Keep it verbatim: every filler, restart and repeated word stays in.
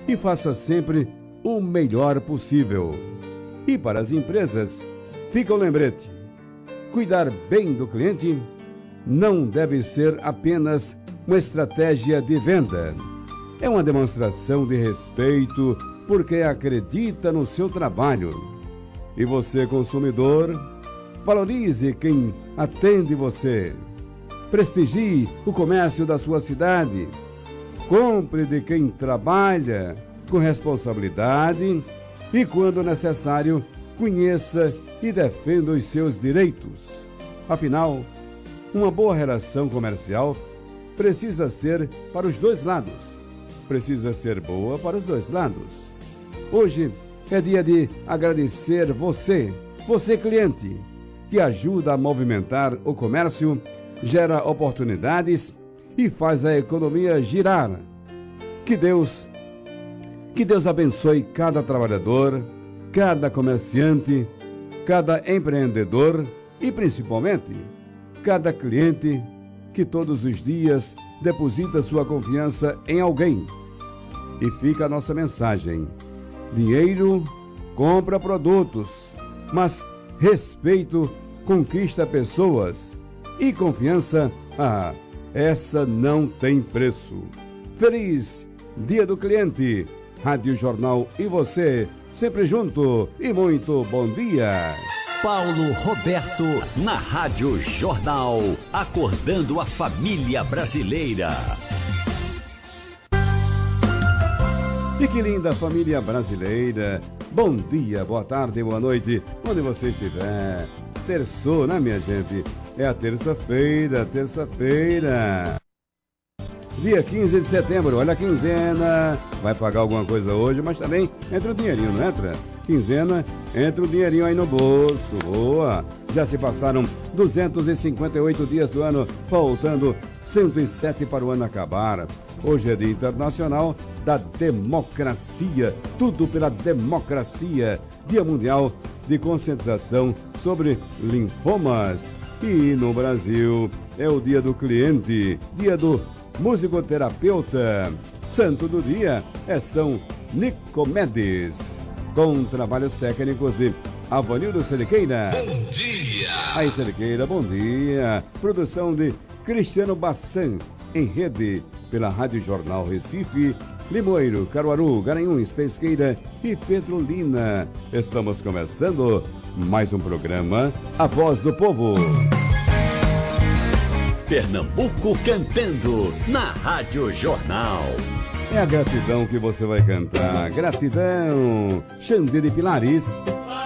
e faça sempre o melhor possível. E para as empresas, fica o lembrete: cuidar bem do cliente não deve ser apenas uma estratégia de venda. É uma demonstração de respeito por quem acredita no seu trabalho. E você, consumidor, valorize quem atende você. Prestigie o comércio da sua cidade. Compre de quem trabalha com responsabilidade e, quando necessário, conheça e defenda os seus direitos. Afinal, uma boa relação comercial precisa ser para os dois lados. Precisa ser boa para os dois lados. Hoje é dia de agradecer você, você cliente, que ajuda a movimentar o comércio, gera oportunidades e faz a economia girar. Que Deus, que Deus abençoe cada trabalhador, cada comerciante, cada empreendedor e, principalmente, cada cliente que todos os dias deposita sua confiança em alguém. E fica a nossa mensagem: dinheiro compra produtos, mas respeito conquista pessoas. E confiança, ah, essa não tem preço. Feliz Dia do Cliente. Rádio Jornal e você, sempre junto e muito bom dia. Paulo Roberto, na Rádio Jornal, acordando a família brasileira. E que linda família brasileira. Bom dia, boa tarde, boa noite, onde você estiver. Terçou, né, minha gente? É a terça-feira, terça-feira. Dia quinze de setembro, olha a quinzena. Vai pagar alguma coisa hoje, mas também entra o dinheirinho, não entra? Quinzena, entra o dinheirinho aí no bolso. Boa! Já se passaram duzentos e cinquenta e oito dias do ano, faltando cento e sete para o ano acabar. Hoje é Dia Internacional da Democracia. Tudo pela democracia. Dia Mundial de Conscientização sobre Linfomas. E no Brasil é o Dia do Cliente, Dia do Musicoterapeuta. Santo do dia é São Nicomedes. Com trabalhos técnicos de Avanildo Celiqueira. Bom dia! Aí, Celiqueira, bom dia. Produção de Cristiano Bassan, em rede pela Rádio Jornal Recife, Limoeiro, Caruaru, Garanhuns, Pesqueira e Petrolina. Estamos começando mais um programa, A Voz do Povo. Pernambuco cantando na Rádio Jornal. É a gratidão que você vai cantar. Gratidão, Xande de Pilares.